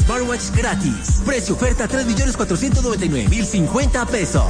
smartwatch gratis. Precio oferta 3.499.050 pesos.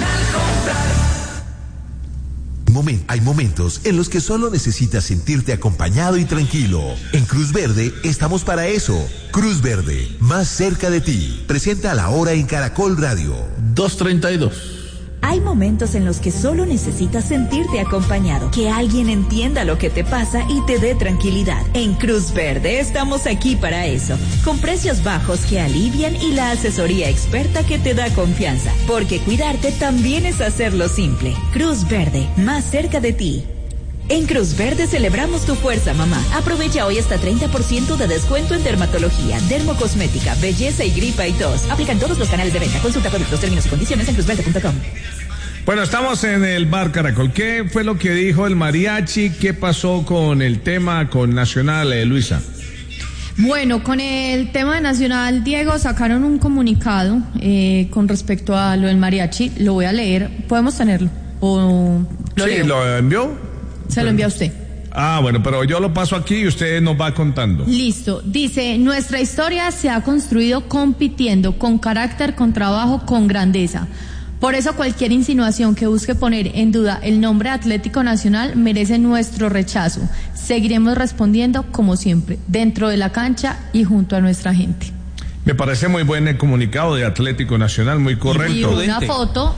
Hay momentos en los que solo necesitas sentirte acompañado y tranquilo. En Cruz Verde estamos para eso. Cruz Verde, más cerca de ti. Presenta La Hora en Caracol Radio. 2:32. Hay momentos en los que solo necesitas sentirte acompañado, que alguien entienda lo que te pasa y te dé tranquilidad. En Cruz Verde estamos aquí para eso, con precios bajos que alivian y la asesoría experta que te da confianza, porque cuidarte también es hacerlo simple. Cruz Verde, más cerca de ti. En Cruz Verde celebramos tu fuerza, mamá. Aprovecha hoy hasta 30% de descuento en dermatología, dermocosmética, belleza y gripa y tos. Aplican todos los canales de venta. Consulta productos, términos y condiciones en cruzverde.com. Bueno, estamos en el Bar Caracol. ¿Qué fue lo que dijo el mariachi? ¿Qué pasó con el tema con Nacional, Luisa? Bueno, con el tema de Nacional, Diego, sacaron un comunicado con respecto a lo del mariachi. Lo voy a leer. ¿Podemos tenerlo? ¿O lo sí, leo? ¿Lo envió? Se lo envía a usted. Bueno, pero yo lo paso aquí y usted nos va contando. Listo. Dice, nuestra historia se ha construido compitiendo, con carácter, con trabajo, con grandeza. Por eso cualquier insinuación que busque poner en duda el nombre Atlético Nacional merece nuestro rechazo. Seguiremos respondiendo como siempre, dentro de la cancha y junto a nuestra gente. Me parece muy buen el comunicado de Atlético Nacional, muy correcto. Y una foto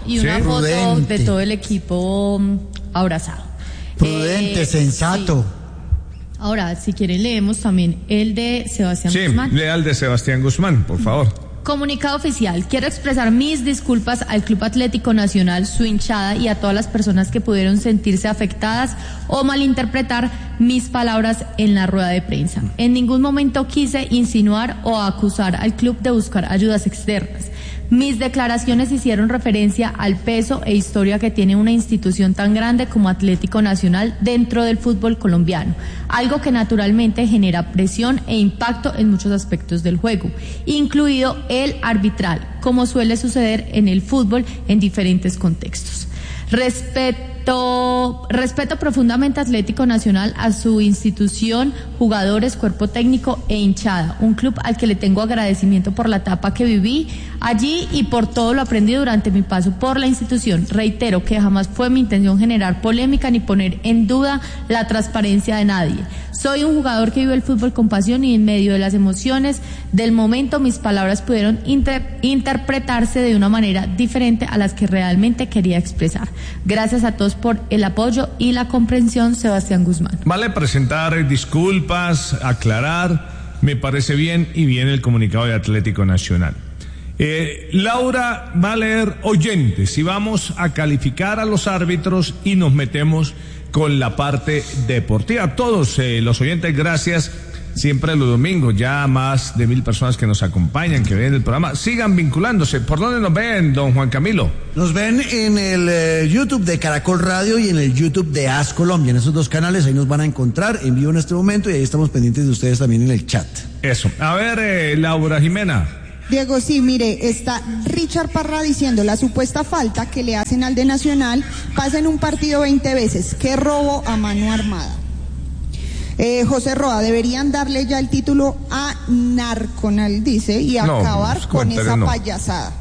de todo el equipo abrazado. Prudente, sensato. Sí. Ahora, si quieren, leemos también el de Sebastián Guzmán. Sí, lea el de Sebastián Guzmán, por favor. Comunicado oficial. Quiero expresar mis disculpas al Club Atlético Nacional, su hinchada y a todas las personas que pudieron sentirse afectadas o malinterpretar mis palabras en la rueda de prensa. En ningún momento quise insinuar o acusar al club de buscar ayudas externas. Mis declaraciones hicieron referencia al peso e historia que tiene una institución tan grande como Atlético Nacional dentro del fútbol colombiano, algo que naturalmente genera presión e impacto en muchos aspectos del juego, incluido el arbitral, como suele suceder en el fútbol en diferentes contextos. Respeto profundamente a Atlético Nacional, a su institución, jugadores, cuerpo técnico e hinchada, un club al que le tengo agradecimiento por la etapa que viví allí y por todo lo aprendido durante mi paso por la institución. Reitero que jamás fue mi intención generar polémica ni poner en duda la transparencia de nadie. Soy un jugador que vive el fútbol con pasión y en medio de las emociones del momento mis palabras pudieron interpretarse de una manera diferente a las que realmente quería expresar. Gracias a todos por el apoyo y la comprensión, Sebastián Guzmán. Vale presentar disculpas, aclarar, me parece bien y bien el comunicado de Atlético Nacional. Laura va a leer oyentes y vamos a calificar a los árbitros y nos metemos con la parte deportiva. Todos los oyentes, gracias. Siempre los domingos, ya más de 1,000 personas que nos acompañan, que ven el programa. Sigan vinculándose. ¿Por dónde nos ven, don Juan Camilo? Nos ven en el YouTube de Caracol Radio y en el YouTube de AS Colombia. En esos dos canales ahí nos van a encontrar en vivo en este momento y ahí estamos pendientes de ustedes también en el chat. Eso. A ver, Laura Jimena. Diego, sí, mire, está Richard Parra diciendo la supuesta falta que le hacen al de Nacional pasa en un partido 20 veces. ¡Qué robo a mano armada! José Roa, deberían darle ya el título a Narconal, dice, y acabar con esa payasada.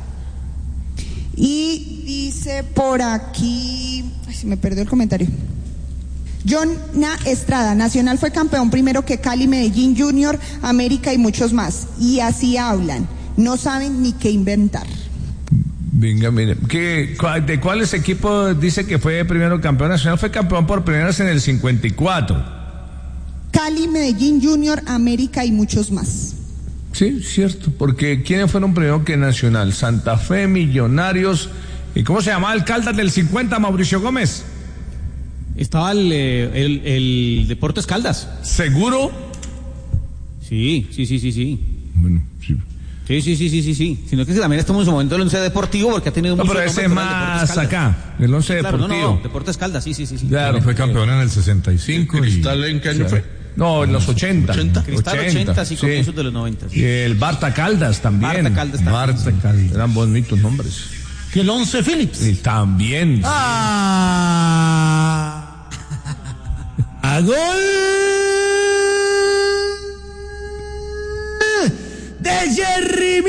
Y dice por aquí, se me perdió el comentario. Jonna Estrada, Nacional fue campeón primero que Cali, Medellín Junior, América y muchos más. Y así hablan, no saben ni qué inventar. Venga, mire, ¿de cuáles equipos dice que fue primero campeón? Nacional fue campeón por primera vez en el 54. Cali, Medellín Junior, América y muchos más. Sí, cierto, porque ¿quiénes fueron primero que Nacional? Santa Fe, Millonarios, ¿y cómo se llamaba el Caldas del 50, Mauricio Gómez? Estaba el Deportes Caldas. ¿Seguro? Sí. Bueno, sí. Sí. Sino que también estamos en su momento del Once Deportivo porque ha tenido mucho. No, pero ese es más acá, el Once Deportivo. No, Deportes Caldas, sí. Claro, fue campeón en el 65. ¿Cristal en qué año fue? No, en los 80. Cristal 80, sí, comienzos de los 90. Y el Barta Caldas también. Barta Caldas. Eran bonitos nombres. ¿Y el Once Phillips? Y también. ¡A gol! ¡De Jerry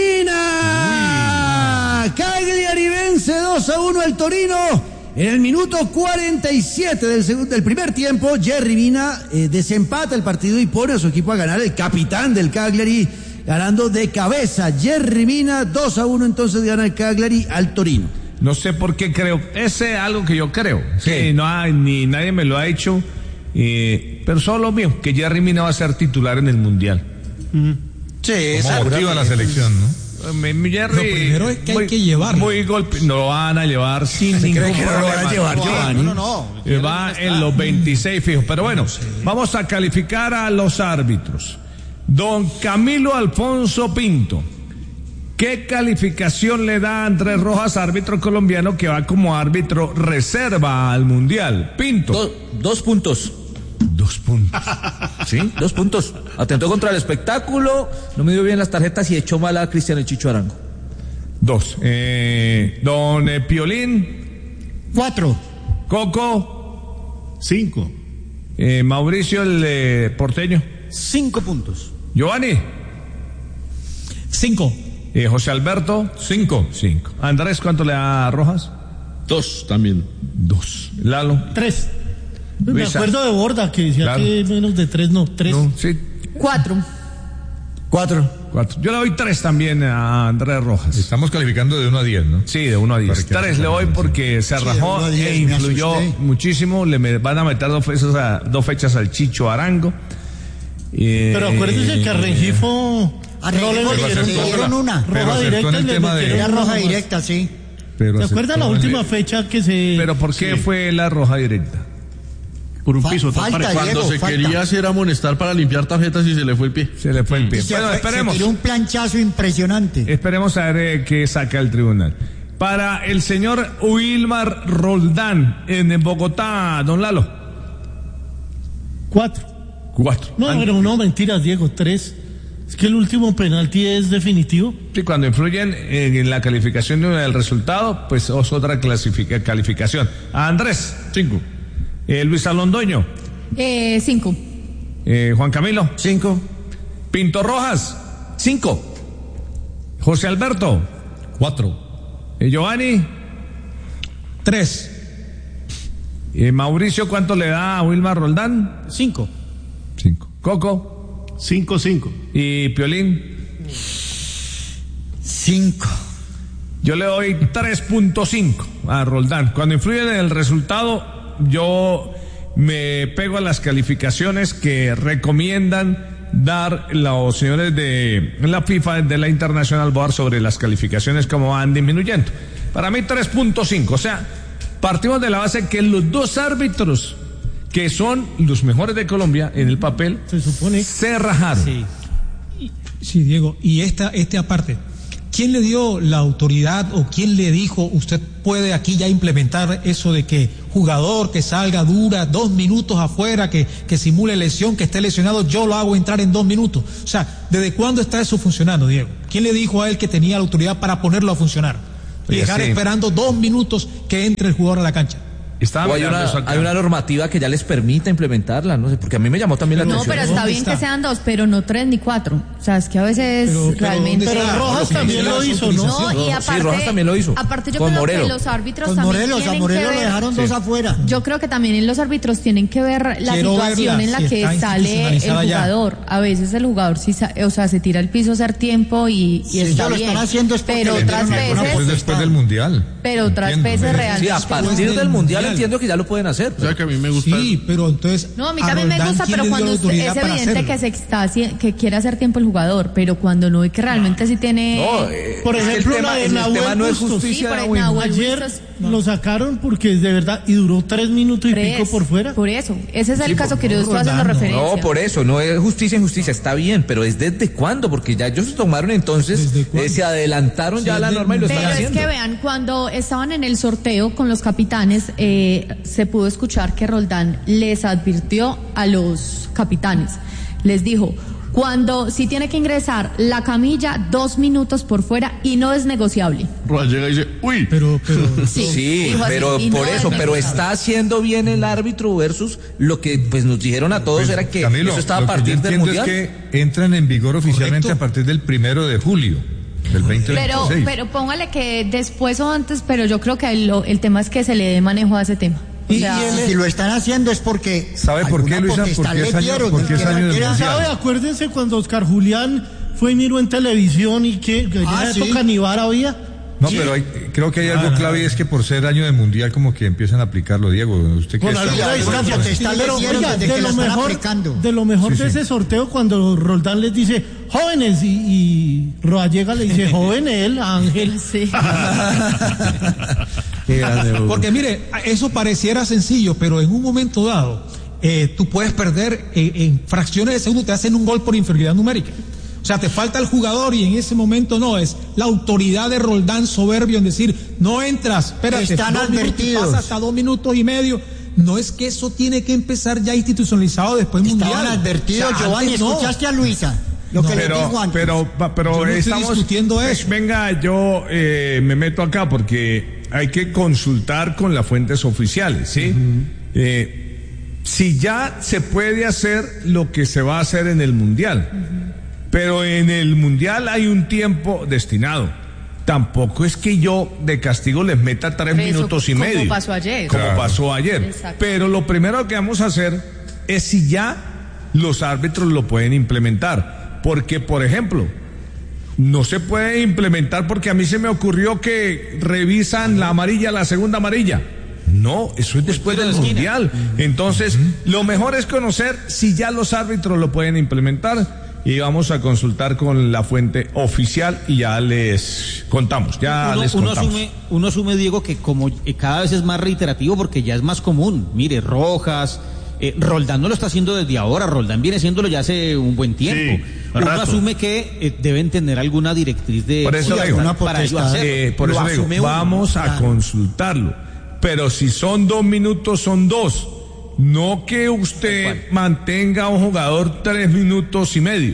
Mina. Cagliari vence 2-1 al Torino. En el minuto 47 del primer tiempo, Jerry Mina desempata el partido y pone a su equipo a ganar. El capitán del Cagliari ganando de cabeza. Jerry Mina, 2-1, entonces gana el Cagliari al Torino. No sé por qué creo, ese es algo que yo creo. Sí, no hay, ni nadie me lo ha hecho, pero solo mío, que Jerry Mina va a ser titular en el Mundial. Sí, como motiva la selección, ¿no? Jerry, lo primero es que hay que llevarlo. Muy golpe, no lo van a llevar sin ningún problema. No lo van a llevar, Giovanni? No. Va en los 26 fijos. Pero bueno, vamos a calificar a los árbitros. Don Camilo Alfonso Pinto, ¿qué calificación le da a Andrés Rojas, árbitro colombiano que va como árbitro reserva al Mundial? Pinto. 2 puntos. 2 puntos. ¿Sí? 2 puntos. Atentó contra el espectáculo, no me dio bien las tarjetas y echó mal a Cristian el Chicho Arango. 2. Don Piolín. 4. Coco. 5. Mauricio el porteño. 5 puntos. Giovanni. 5. José Alberto. 5. 5. Andrés, ¿cuánto le da a Rojas? 2 también. 2. Lalo. 3. Me Luisa. acuerdo de Borda que decía Claro. que menos de 3, no, 3. No, sí. 4. 4. 4. Yo le doy 3 también a Andrés Rojas. Estamos calificando de 1 a 10, ¿no? Sí, de 1 a 10. 3 le doy porque se rajó 1 a 10, e me influyó asusté. muchísimo. Van a meter 2 fechas al Chicho Arango. Pero acuérdense que a Rengifo no le dieron una. roja directa y le metieron Era una roja más. directa, sí. ¿Se acuerdan la última fecha que se... Pero ¿por qué fue la roja directa? Por un piso. Falta, Cuando Diego, se falta. quería hacer amonestar para limpiar tarjetas y se le fue el pie. Se le fue el pie. Se Bueno, esperemos. se tiró un planchazo impresionante. Esperemos a ver qué saca el tribunal. Para el señor Wilmar Roldán en Bogotá, don Lalo. 4. 4. No, pero no, mentiras, Diego, 3. Es que el último penalti es definitivo. Sí, cuando influyen en la calificación del resultado, pues es otra calificación. A Andrés. 5. Luis Alondoño. 5. Juan Camilo. 5. Pinto Rojas. 5. José Alberto. 4. Giovanni. 3. Mauricio, ¿cuánto le da a Wilmar Roldán? 5. 5. Coco. 5. Y Piolín. 5. Yo le doy 3.5 a Roldán. Cuando influyen en el resultado, yo me pego a las calificaciones que recomiendan dar los señores de la FIFA, de la International Board, sobre las calificaciones como van disminuyendo. Para mí 3.5, o sea, partimos de la base que los 2 árbitros que son los mejores de Colombia en el papel Se supone. se rajaron. Sí, Diego, y esta aparte, ¿quién le dio la autoridad o quién le dijo usted puede aquí ya implementar eso de que jugador que salga dura 2 minutos afuera, que simule lesión, que esté lesionado, yo lo hago entrar en 2 minutos? O sea, ¿desde cuándo está eso funcionando, Diego? ¿Quién le dijo a él que tenía la autoridad para ponerlo a funcionar? Y dejar esperando 2 minutos que entre el jugador a la cancha. O hay una normativa que ya les permita implementarla, no sé, porque a mí me llamó también la atención. No, pero está bien que sean 2, pero no 3 ni 4. O sea, es que a veces realmente... Pero Rojas también lo hizo, ¿no? No, y aparte, sí, Rojas también lo hizo. Aparte yo Con creo Morelo. que los árbitros Con también Morelos, a tienen Morelos que lo ver... dejaron 2 afuera. Yo creo que también en los árbitros tienen que ver la Quiero situación verla, en la si que está sale el institucionalizada ya. jugador. A veces el jugador sí, se tira al piso a hacer tiempo y Si está ellos lo bien. están haciendo es porque pero le otras dieron alguna veces... Después del Mundial. Pero otras Entiendo. veces Sí, realmente... a partir del Mundial entiendo que ya lo pueden hacer. O sea que a mí me gusta. Sí, pero entonces... No, a mí también me gusta, pero cuando es evidente que quiere hacer tiempo el jugador, pero cuando no ve que realmente sí tiene... Por ejemplo, el la de tema Nahuel no es Bustos. justicia. Sí, por Nahuel. Nahuel Ayer Bustos, lo sacaron porque de verdad, y duró 3 minutos y pico por fuera. Por eso, ese es el caso que yo estoy haciendo referencia. No, por eso, no es justicia, injusticia, está bien, pero ¿es desde cuándo? Porque ya ellos tomaron entonces, se adelantaron ya a la norma y lo están Pero es haciendo. que vean, cuando estaban en el sorteo con los capitanes, se pudo escuchar que Roldán les advirtió a los capitanes, les dijo, Cuando sí tiene que ingresar la camilla 2 minutos por fuera y no es negociable. Llega y dice, uy. Pero sí, pero así, por no eso, es pero negociable. está haciendo bien el árbitro versus lo que pues nos dijeron a todos era que Camilo, eso estaba a lo que partir yo del entiendo mundial. es que entran en vigor oficialmente Correcto. a partir del 1 de julio del 2026. Pero póngale que después o antes, pero yo creo que el tema es que se le dé manejo a ese tema. O sea, Y si lo están haciendo es porque ¿Sabe por qué, alguna Luisa? potestad Porque es le año- dieron, porque es que año del quiera- mundial. ¿Sabe? Acuérdense cuando Oscar Julián fue y miró en televisión y que ya sí. Canivar había. No, pero creo que hay algo clave y es que por ser año de mundial como que empiezan a aplicarlo, Diego. ¿Usted qué Con está? alguna distancia. potestad le Pero, dieron oiga, desde que la están aplicando. de lo mejor Sí, de sí. ese sorteo cuando Roldán les dice jóvenes y Rodallega le dice joven él, Ángel. sí. Qué grande, Hugo. Porque mire, eso pareciera sencillo, pero en un momento dado, tú puedes perder en fracciones de segundo, te hacen un gol por inferioridad numérica. O sea, te falta el jugador y en ese momento no, es la autoridad de Roldán soberbio en decir, no entras, espérate, Están 2 minutos, advertidos. pasa hasta 2 minutos y medio. No es que eso tiene que empezar ya institucionalizado después mundial. Estaban advertidos, O sea, Giovanni, antes no. ¿escuchaste a Luisa? Lo que le dijo antes. Pero Yo no estoy estamos discutiendo eso. Venga, yo me meto acá porque hay que consultar con las fuentes oficiales, ¿sí? Si ya se puede hacer lo que se va a hacer en el mundial, pero en el mundial hay un tiempo destinado. Tampoco es que yo de castigo les meta 3 Eso, minutos y como medio. pasó ayer. Como Claro. pasó ayer. Exacto. Pero lo primero que vamos a hacer es si ya los árbitros lo pueden implementar. Porque, por ejemplo, no se puede implementar porque a mí se me ocurrió que revisan la amarilla, la segunda amarilla. No, eso es después del mundial. Entonces, lo mejor es conocer si ya los árbitros lo pueden implementar. Y vamos a consultar con la fuente oficial y ya les contamos, Uno asume, Diego, que como cada vez es más reiterativo porque ya es más común. Mire, Rojas, Roldán no lo está haciendo desde ahora, Roldán viene haciéndolo ya hace un buen tiempo. Sí, Uno rato. asume que deben tener alguna directriz de Por eso le digo, para ello hacerlo. por eso Lo le digo, asume uno. vamos a consultarlo. Pero si son 2 minutos, son 2. No que usted mantenga a un jugador 3 minutos y medio.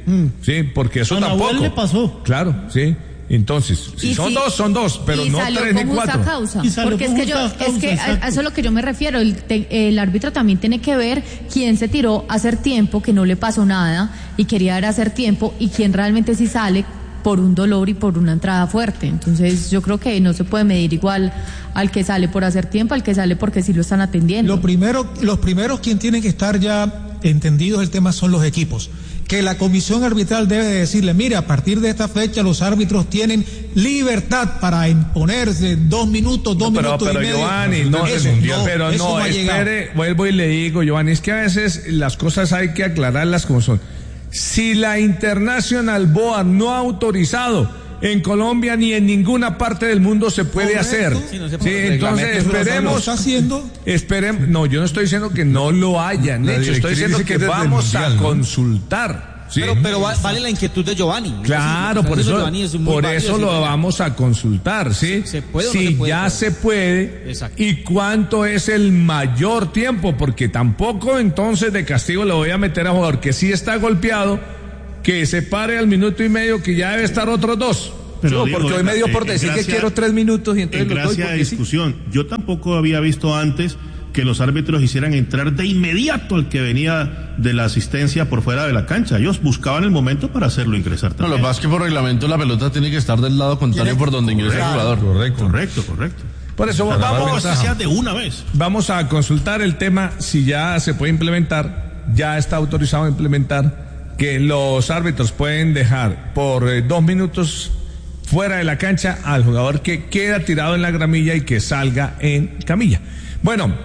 Sí, porque eso A Nahuel tampoco. le pasó. Claro, sí. Entonces, si Y son sí, 2, son 2, pero y no salió 3 ni con justa 4. causa, Y salió porque es con que justa causa, a exacto. eso es lo que yo me refiero. El árbitro también tiene que ver quién se tiró a hacer tiempo, que no le pasó nada y quería ir a hacer tiempo, y quién realmente sí sale por un dolor y por una entrada fuerte. Entonces yo creo que no se puede medir igual al que sale por hacer tiempo, al que sale porque sí lo están atendiendo. Los primeros quien tienen que estar ya entendidos el tema son los equipos. Que la comisión arbitral debe de decirle, mire, a partir de esta fecha los árbitros tienen libertad para imponerse 2 minutos, 2 minutos y Pero medio. Giovanni, no, Eso pero eso no, ha llegado. espere, vuelvo y le digo, Giovanni, es que a veces las cosas hay que aclararlas como son. Si la International Board no ha autorizado, en Colombia ni en ninguna parte del mundo se puede hacer. Sí, no se Sí, puede. entonces Reglamento, ¿Lo esperemos. está haciendo? Esperemos, no, yo no estoy diciendo que no lo hayan La hecho, estoy directriz diciendo dice que que es desde el vamos a mundial, ¿no? consultar. ¿sí? Pero vale la inquietud de Giovanni. Claro, Lo que por está eso, diciendo Giovanni es muy por válido, eso sí, lo venga. vamos a consultar, ¿sí? ¿Se puede o no si se puede? ya se puede, Exacto. y cuánto es el mayor tiempo, porque tampoco entonces de castigo le voy a meter a jugador que sí está golpeado, que se pare al minuto y medio, que ya debe estar otros 2. Pero, Sí, porque hoy me dio por decir que quiero 3 minutos y entonces en los doy gracia de porque sí. discusión, yo tampoco había visto antes que los árbitros hicieran entrar de inmediato al que venía de la asistencia por fuera de la cancha. Ellos buscaban el momento para hacerlo ingresar No, también. lo que pasa es que por reglamento la pelota tiene que estar del lado contrario por donde ingresa el jugador. Correcto. Correcto. Por eso Vamos a hacer de una vez. Vamos a consultar el tema si ya se puede implementar, ya está autorizado a implementar, que los árbitros pueden dejar por 2 minutos fuera de la cancha al jugador que queda tirado en la gramilla y que salga en camilla. Bueno,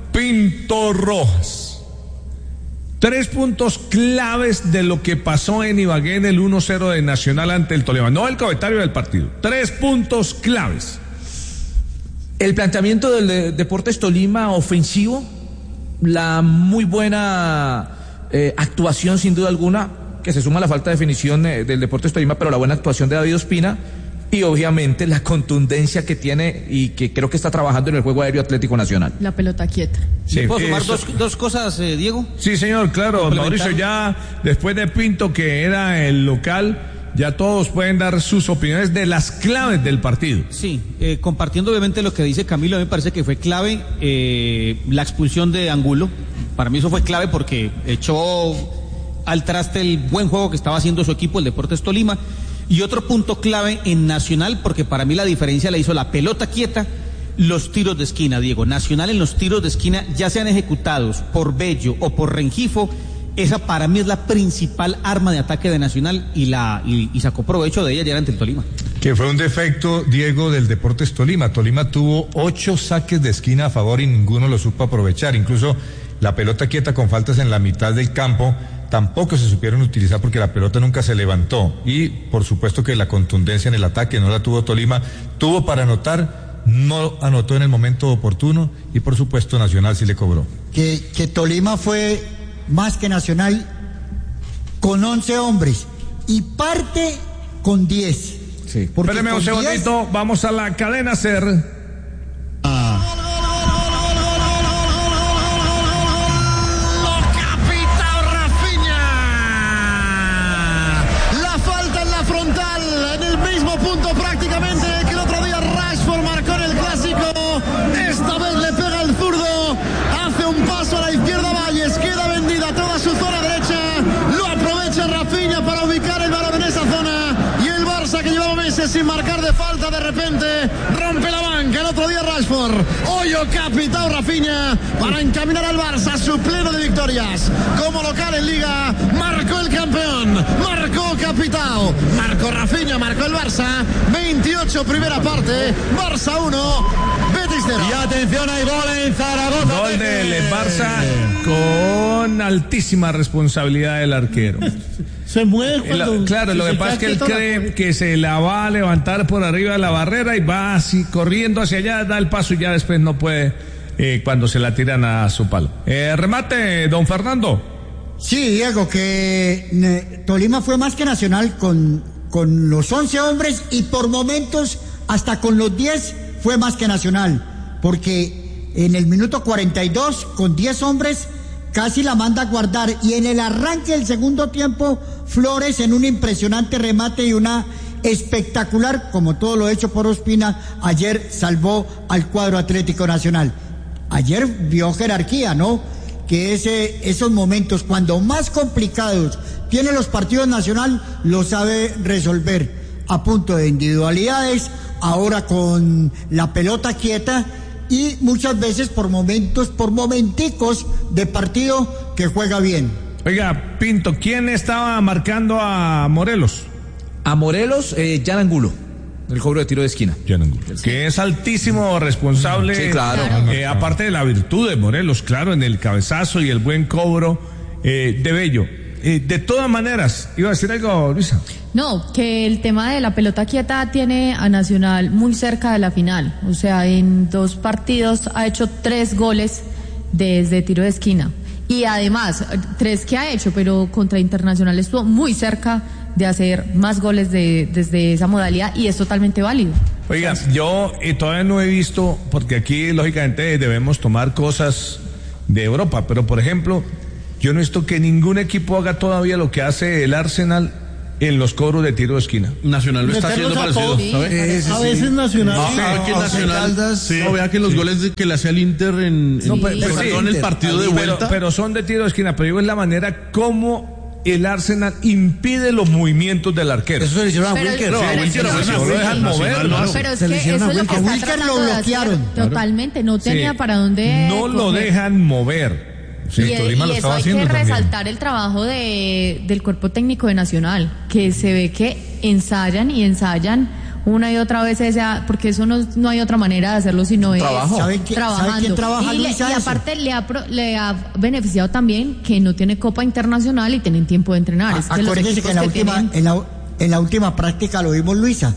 Pinto Rojas. 3 puntos claves de lo que pasó en Ibagué en el 1-0 de Nacional ante el Tolima. No el comentario del partido. 3 puntos claves. El planteamiento del Deportes Tolima ofensivo, la muy buena actuación sin duda alguna, que se suma a la falta de definición del Deportes Tolima, pero la buena actuación de David Ospina, y obviamente la contundencia que tiene y que creo que está trabajando en el juego aéreo Atlético Nacional. La pelota quieta. Sí, ¿puedo sumar dos cosas, Diego? Sí, señor, claro. Mauricio, ya después de Pinto, que era el local, ya todos pueden dar sus opiniones de las claves del partido. Sí, compartiendo obviamente lo que dice Camilo, a mí me parece que fue clave la expulsión de Angulo. Para mí eso fue clave porque echó al traste el buen juego que estaba haciendo su equipo, el Deportes Tolima. Y otro punto clave en Nacional, porque para mí la diferencia la hizo la pelota quieta, los tiros de esquina, Diego. Nacional en los tiros de esquina, ya sean ejecutados por Bello o por Rengifo, esa para mí es la principal arma de ataque de Nacional y sacó provecho de ella ya ante el Tolima. Que fue un defecto, Diego, del Deportes Tolima. Tolima tuvo 8 saques de esquina a favor y ninguno lo supo aprovechar. Incluso la pelota quieta con faltas en la mitad del campo tampoco se supieron utilizar porque la pelota nunca se levantó. Y por supuesto que la contundencia en el ataque no la tuvo Tolima. Tuvo para anotar, no anotó en el momento oportuno y por supuesto Nacional sí le cobró. Que Tolima fue más que Nacional con 11 hombres y parte con 10. Sí. Espéreme un segundito, vamos a la cadena SER. Sin marcar de falta, de repente rompe la banca. El otro día Rashford, hoy capitao Rafinha para encaminar al Barça a su pleno de victorias. Como local en Liga, marcó el campeón, marcó capitao, marcó Rafinha, marcó el Barça. 28 primera parte, Barça 1, Betis 0. Y atención, hay gol en Zaragoza. Gol del Barça con altísima responsabilidad del arquero. Se mueve cuando... Claro, lo que pasa es que él cree que se la va a levantar por arriba de la barrera y va así corriendo hacia allá, da el paso y ya después no puede cuando se la tiran a su palo. Remate, don Fernando. Sí, Diego, que Tolima fue más que Nacional con los 11 hombres y por momentos hasta con los 10 fue más que Nacional, porque en el minuto 42 con 10 hombres casi la manda a guardar y en el arranque del segundo tiempo Flores en un impresionante remate y una espectacular, como todo lo hecho por Ospina, ayer salvó al cuadro Atlético Nacional. Ayer vio jerarquía, ¿no? Que esos momentos cuando más complicados tienen los partidos Nacional lo sabe resolver a punto de individualidades, ahora con la pelota quieta y muchas veces por momenticos de partido que juega bien. Oiga, Pinto, ¿quién estaba marcando a Morelos? A Morelos, Jan Angulo, el cobro de tiro de esquina. Jan Angulo, que es altísimo responsable. Sí, claro. Aparte de la virtud de Morelos, claro, en el cabezazo y el buen cobro de Bello. De todas maneras, ¿iba a decir algo, Luisa? No, que el tema de la pelota quieta tiene a Nacional muy cerca de la final. O sea, en 2 partidos ha hecho 3 goles desde tiro de esquina. Y además, 3 que ha hecho, pero contra Internacional estuvo muy cerca de hacer más goles desde esa modalidad y es totalmente válido. Oiga, yo todavía no he visto, porque aquí lógicamente debemos tomar cosas de Europa, pero por ejemplo, yo no he visto que ningún equipo haga todavía lo que hace el Arsenal en los cobros de tiro de esquina. Nacional lo está haciendo parecido, ¿sabes? A veces Nacional. No, vea que los goles que le hacía el Inter en el partido de vuelta. Pero son de tiro de esquina, pero digo es la manera como el Arsenal impide los movimientos del arquero. Eso se le hicieron a Wilker. No lo dejan mover. Pero es que eso es lo que está tratando de hacer. Totalmente, no tenía para dónde. No lo dejan mover. Sí, y eso hay que resaltar el trabajo del cuerpo técnico de Nacional, que se ve que ensayan una y otra vez porque eso no hay otra manera de hacerlo sino trabajando. ¿Sabe quién trabaja, y aparte le ha beneficiado también que no tiene Copa Internacional y tienen tiempo de entrenar. Acuérdense que en la última práctica lo vimos, Luisa.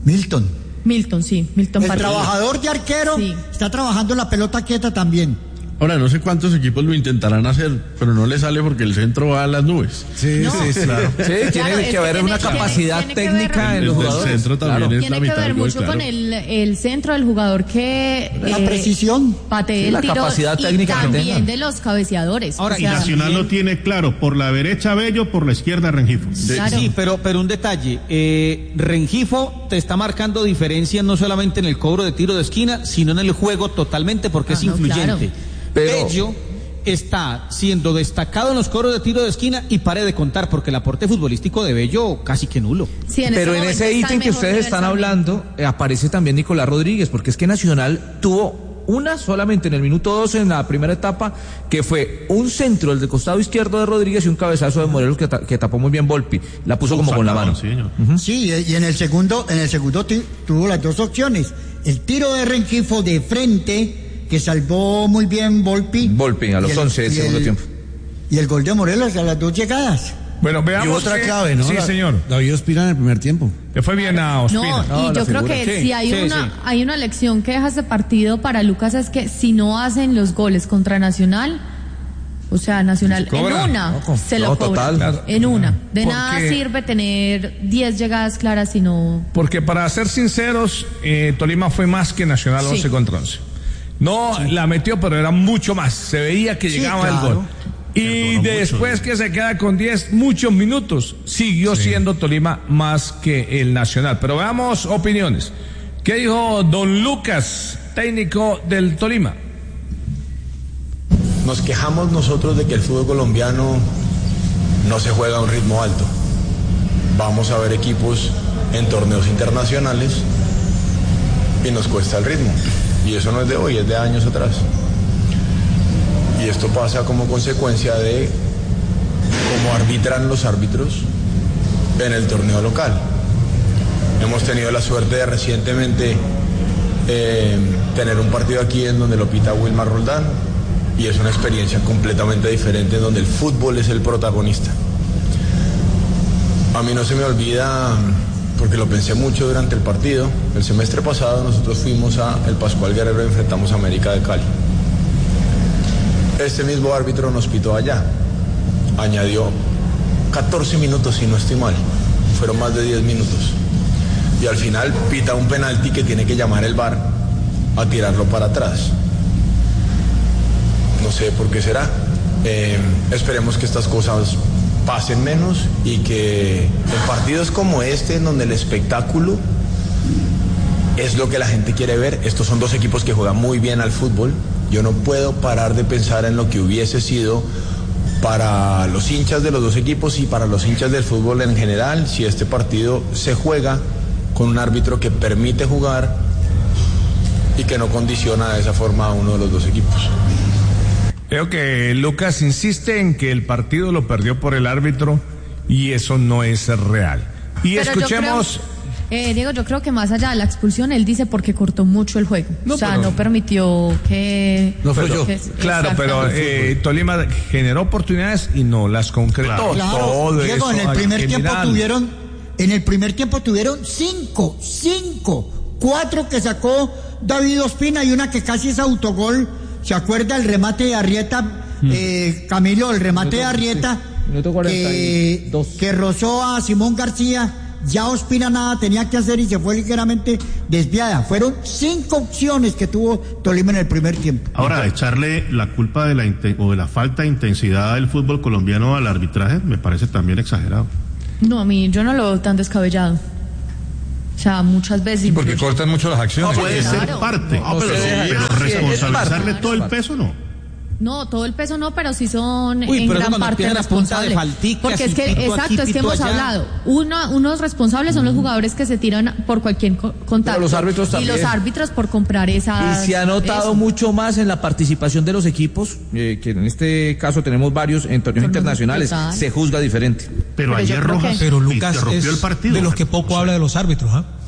Milton el trabajador de arquero está trabajando la pelota quieta también. Ahora, no sé cuántos equipos lo intentarán hacer, pero no le sale porque el centro va a las nubes. Sí, claro. Sí, tiene que haber una capacidad técnica en los jugadores. El centro también es tiene la que mitad ver del gol, mucho con el centro del jugador que la precisión, patee el tiro, capacidad técnica y que también tengan de los cabeceadores. Ahora, y Nacional lo tiene claro, por la derecha Bello, por la izquierda Rengifo. Claro. Sí, pero un detalle, Rengifo te está marcando diferencia no solamente en el cobro de tiro de esquina, sino en el juego totalmente, porque es influyente. Claro. Bello está siendo destacado en los cobros de tiro de esquina y pare de contar, porque el aporte futbolístico de Bello casi que nulo. Sí, pero en ese ítem que ustedes están hablando aparece también Nicolás Rodríguez, porque es que Nacional tuvo una solamente en el minuto 12 en la primera etapa, que fue un centro del costado izquierdo de Rodríguez y un cabezazo de Morelos que tapó muy bien Volpi, la puso como con la mano. Sí, y en el segundo tuvo las dos opciones, el tiro de Rengifo de frente, que salvó muy bien Volpi a los 11 del segundo tiempo. Y el gol de Morelos a las dos llegadas. Bueno, veamos. Y otra clave, ¿no? Sí, señor. David Ospina en el primer tiempo. Le fue bien a Ospina. No, y yo creo que si hay una lección que deja ese partido para Lucas, es que si no hacen los goles contra Nacional, o sea, Nacional en una se lo cobra. Total. En una. De nada sirve tener 10 llegadas claras si no. Porque para ser sinceros, Tolima fue más que Nacional 11 contra 11. No la metió, pero era mucho más. Se veía que llegaba el gol. Y después que se queda con 10, muchos minutos, siguió siendo Tolima más que el Nacional. Pero veamos opiniones. ¿Qué dijo don Lucas, técnico del Tolima? Nos quejamos nosotros de que el fútbol colombiano no se juega a un ritmo alto. Vamos a ver equipos en torneos internacionales y nos cuesta el ritmo. Y eso no es de hoy, es de años atrás. Y esto pasa como consecuencia de cómo arbitran los árbitros en el torneo local. Hemos tenido la suerte de recientemente tener un partido aquí en donde lo pita Wilmar Roldán, y es una experiencia completamente diferente en donde el fútbol es el protagonista. A mí no se me olvida, porque lo pensé mucho durante el partido, el semestre pasado nosotros fuimos a el Pascual Guerrero y enfrentamos a América de Cali. Este mismo árbitro nos pitó allá, añadió 14 minutos si no estoy mal, fueron más de 10 minutos, y al final pita un penalti que tiene que llamar el VAR a tirarlo para atrás. No sé por qué será. Esperemos que estas cosas pasen menos y que en partidos como este, en donde el espectáculo es lo que la gente quiere ver, estos son dos equipos que juegan muy bien al fútbol. Yo no puedo parar de pensar en lo que hubiese sido para los hinchas de los dos equipos y para los hinchas del fútbol en general si este partido se juega con un árbitro que permite jugar y que no condiciona de esa forma a uno de los dos equipos. Creo que Lucas insiste en que el partido lo perdió por el árbitro y eso no es real. Y pero escuchemos... Diego, yo creo que más allá de la expulsión, él dice porque cortó mucho el juego. No, o sea, no permitió que... No fue yo. Claro, pero Tolima generó oportunidades y no las concretó. Claro, todo Diego, eso, en el primer tiempo tuvieron 5, 4 que sacó David Ospina y una que casi es autogol. ¿Se acuerda el remate de Arrieta, Camilo, el remate de Arrieta, que rozó a Simón García? Ya Ospina nada tenía que hacer y se fue ligeramente desviada. Fueron 5 opciones que tuvo Tolima en el primer tiempo. Ahora, echarle la culpa de la falta de intensidad del fútbol colombiano al arbitraje me parece también exagerado. No, a mí yo no lo veo tan descabellado. O sea, muchas veces... Porque cortan mucho las acciones. No, puede ser parte, pero responsabilizarle todo el peso no. No, todo el peso no, pero sí son en gran parte responsables. Porque es que, exacto, es que hemos hablado. Unos responsables son los jugadores que se tiran por cualquier contacto. Pero los árbitros también. Y los árbitros por comprar esas... Y se ha notado mucho más en la participación de los equipos, que en este caso tenemos varios en torneos internacionales. Se juzga diferente. Pero ayer Rojas pero Lucas rompió el partido. De los que poco habla de los árbitros, ¿ah?